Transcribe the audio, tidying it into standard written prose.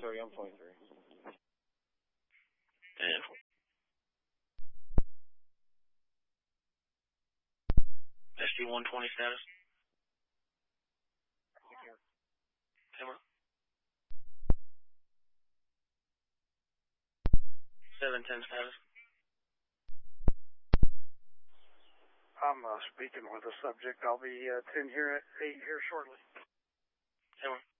sorry, I'm flying through. Damn. SG-120 status? Camera? 710 status? I'm speaking with the subject. I'll be 10 here at 8 here shortly. Camera?